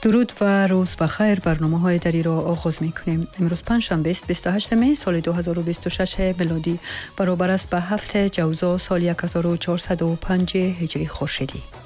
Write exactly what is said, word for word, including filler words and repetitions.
درود و روز بخیر. برنامه های دری را آغاز می کنیم. امروز پنجشنبه است بیست و هشتم می سال دو هزار و بیست و شش میلادی، برابر است به هفت جوزا سال یک هزار و چهارصد و پنج هجری خورشیدی.